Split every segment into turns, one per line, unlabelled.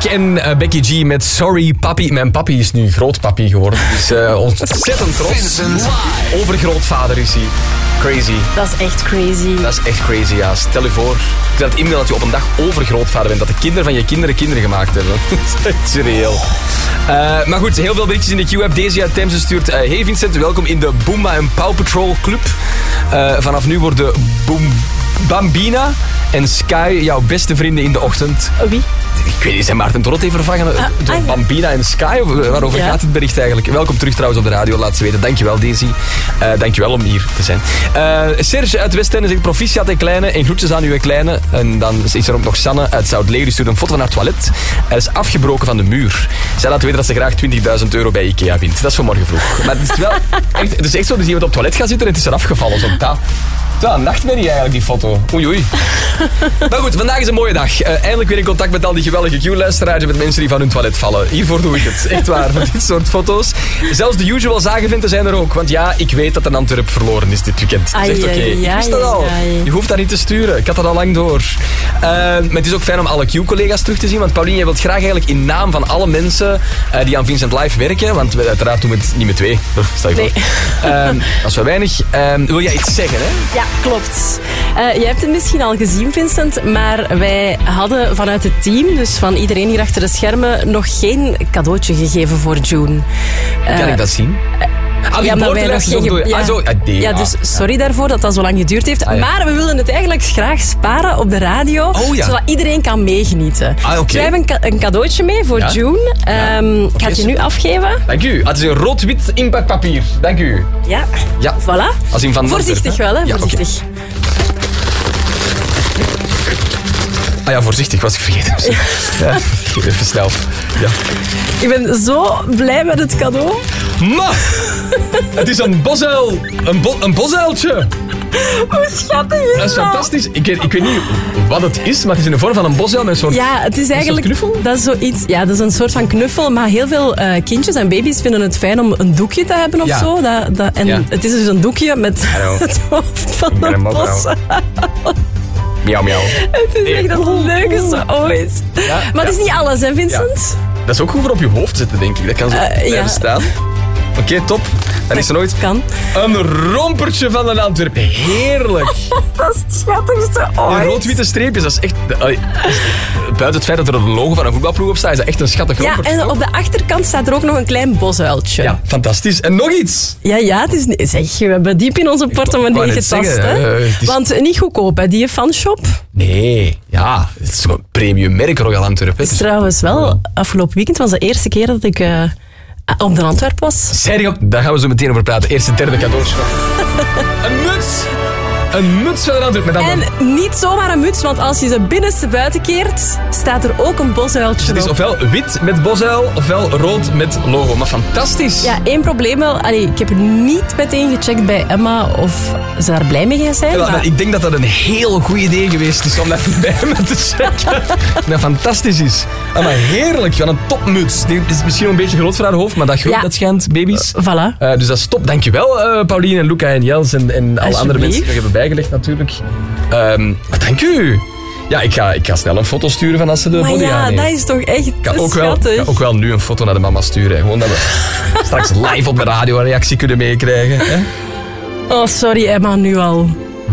en Becky G met Sorry Papi. Mijn papi is nu grootpapi geworden. Dus ontzettend trots. Overgrootvader is hij. Crazy.
Dat is echt crazy.
Dat is echt crazy, ja. Stel je voor dat het inbeeld dat je op een dag overgrootvader bent. Dat de kinderen van je kinderen gemaakt hebben. Dat is echt surreëel. Maar goed, heel veel berichtjes in de Q-app. Deze uit Temse stuurt... Hey Vincent, welkom in de Boomba en Paw Patrol Club. Vanaf nu worden Bambina en Sky jouw beste vrienden in de ochtend.
Wie?
Ik weet niet, zijn Maarten Torot even vervangen door Bambina en Sky? Waarover gaat het bericht eigenlijk? Welkom terug trouwens op de radio, laat ze weten. Dankjewel Daisy. Dankjewel om hier te zijn. Serge uit Westende zegt proficiat en kleine en groetjes aan uw kleine. En dan is er ook nog Sanne uit Zoutleer. Die stuurt een foto van haar toilet. Hij is afgebroken van de muur. Zij laat weten dat ze graag €20.000 bij Ikea wint. Dat is voor morgen vroeg. Maar het is wel echt, het is echt zo dat iemand op het toilet gaat zitten en het is er afgevallen. Zo een nachtmerrie eigenlijk, die foto. Oei. Maar goed, vandaag is een mooie dag. Eindelijk weer in contact met al die geweldige Q-luisteraars en met mensen die van hun toilet vallen. Hiervoor doe ik het. Echt waar, voor dit soort foto's. Zelfs de usual zagenvinten zijn er ook. Want ja, ik weet dat een Antwerp verloren is dit weekend. Dat is echt oké. Ik wist dat al. Je hoeft dat niet te sturen. Ik had dat al lang door. Maar het is ook fijn om alle Q-collega's terug te zien. Want Paulien, jij wilt graag eigenlijk in naam van alle mensen die aan Vincent Live werken. Want we uiteraard doen we het niet met twee. Stel je voor. Dat is wel weinig. Wil jij iets zeggen, hè?
Ja, klopt. Je hebt het misschien al gezien, Vincent, maar wij hadden vanuit het team, dus van iedereen hier achter de schermen, nog geen cadeautje gegeven voor June.
Kan ik dat zien?
Ja, maar wij nog geen... Dus sorry daarvoor dat dat zo lang geduurd heeft. Maar we willen het eigenlijk graag sparen op de radio, zodat iedereen kan meegenieten. Dus wij hebben een cadeautje mee voor June. Ik ga het je nu afgeven.
Dank u. Het is een rood-wit inpakpapier. Dank u.
Ja. Voilà.
Als in van
voorzichtig wel, hè. Voorzichtig.
Voorzichtig was ik vergeten. Ja, even snel. Ja.
Ik ben zo blij met het cadeau.
Maar het is een bosuil. Een bosuiltje.
Hoe schattig is dat?
Dat is fantastisch. Ik weet niet wat het is, maar het is in de vorm van een bosuil met een soort...
Ja, het is eigenlijk...
knuffel?
Dat is zoiets... Ja, dat is een soort van knuffel, maar heel veel kindjes en baby's vinden het fijn om een doekje te hebben of zo. Het is dus een doekje met het hoofd van een bosuil.
Miauw, miauw.
Het is echt het leukste ooit. Maar het is niet alles, hè, Vincent?
Ja. Dat is ook goed voor op je hoofd zitten, denk ik. Dat kan zo blijven staan. Oké, top. Dan is er nooit een rompertje van een Antwerpen. Heerlijk.
Dat is het schattigste ooit.
En rood-witte streepjes, dat is echt... buiten het feit dat er een logo van een voetbalploeg op staat, is dat echt een schattig rompertje.
Ja, en op de achterkant staat er ook nog een klein bosuiltje.
Ja, fantastisch. En nog iets.
Ja, het is... Zeg, we hebben diep in onze portemonnee getast, hè. Want niet goedkoop, hè, die fanshop.
Nee, ja. Het is een premium merk, Royal Antwerpen.
Het is trouwens wel... Afgelopen weekend was de eerste keer dat ik... op de Antwerp was.
Serieus? Daar gaan we zo meteen over praten. Eerst een derde cadeautje. Een muts! Een muts van de Antwerp.
En niet zomaar een muts, want als je ze binnenste buiten keert, staat er ook een bosuiltje op.
Het is ofwel wit met bosuil, ofwel rood met logo. Maar fantastisch.
Ja, één probleem wel. Ik heb niet meteen gecheckt bij Emma of ze daar blij mee gaan zijn.
Ja, maar ik denk dat dat een heel goed idee geweest is om dat bij Emma te checken. Dat fantastisch is. Maar heerlijk. Wat een topmuts. Die is misschien een beetje groot voor haar hoofd, maar dat groeit, dat schijnt, baby's.
Voilà.
Dus dat is top. Dankjewel, Pauline en Luca en Jels en alle andere mensen die nog hebben bijgelegd natuurlijk. Dank u. Ja, ik ga snel een foto sturen van als ze de body aan heeft.
Dat is toch echt
schattig. Ik ga ook wel nu een foto naar de mama sturen. Hè. Gewoon dat we straks live op de radio een reactie kunnen meekrijgen. Hè.
Oh, sorry Emma, nu al.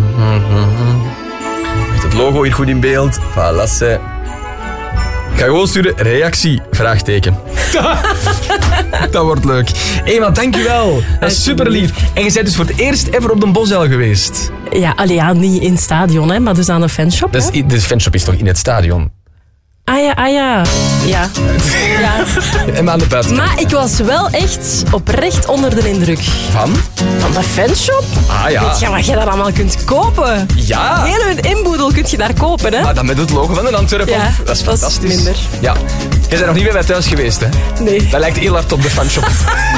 Met het logo hier goed in beeld. Voilà. Ik ga gewoon sturen, reactie, vraagteken. Dat wordt leuk. Maar dankjewel. Dat is super lief. En je bent dus voor het eerst ever op de Bosuil geweest.
Ja, niet in het stadion, hè, maar dus aan een fanshop.
De fanshop is toch in het stadion?
Ah ja.
En aan de buitenkant.
Maar ik was wel echt oprecht onder de indruk.
Van?
Van de fanshop.
Ah ja.
Weet je wat je daar allemaal kunt kopen?
Ja.
Heel hun inboedel kun je daar kopen, hè?
Maar dan met het logo van de Antwerpen.
Ja,
dat is fantastisch.
minder.
Ja. Jij bent nog niet bij mij thuis geweest, hè?
Nee.
Dat lijkt heel hard op de fanshop.